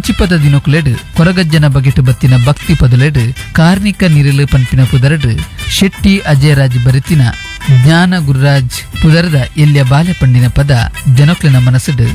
ಎಂಚಿ ಪದ ದಿನೊಕುಲೆಡ್ ಕೊರಗಜ್ಜನ ಬಗೆಟ್ ಬತ್ತಿನ ಭಕ್ತಿ ಪದುಲೆಡ್ ಕಾರ್ಣಿಕ ನಿರಲು ಪನ್ಪಿನ ಪುದರಡ್ ಶೆಟ್ಟಿ ಅಜಯರಾಜ್ ಬರೆತಿನ ಜ್ಞಾನ ಗುರುರಾಜ್ ಪುದರದ ಎಲ್ಯ ಬಾಲೆ ಪಂಡಿನ ಪದ ಜನೊಕ್ಲಿನ ಮನಸ್ಸಡ್